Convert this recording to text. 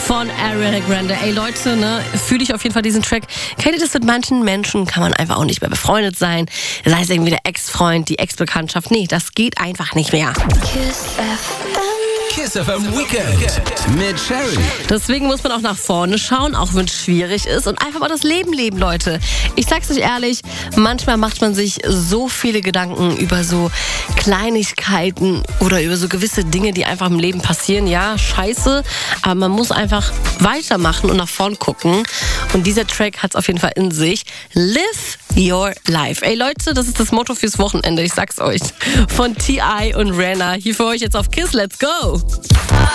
von Ariana Grande. Ey Leute, ne, fühle ich auf jeden Fall diesen Track. Kennt ihr das? Mit manchen Menschen kann man einfach auch nicht mehr befreundet sein. Sei es irgendwie der Ex-Freund, die Ex-Bekanntschaft. Nee, das geht einfach nicht mehr. Kiss FM Weekend mit Sherry. Deswegen muss man auch nach vorne schauen, auch wenn es schwierig ist, und einfach mal das Leben leben, Leute. Ich sag's euch ehrlich, manchmal macht man sich so viele Gedanken über so Kleinigkeiten oder über so gewisse Dinge, die einfach im Leben passieren. Ja, scheiße, aber man muss einfach weitermachen und nach vorn gucken. Und dieser Track hat's auf jeden Fall in sich. Live your life. Ey Leute, das ist das Motto fürs Wochenende, ich sag's euch. Von T.I. und Rihanna. Hier für euch jetzt auf KISS. Let's go!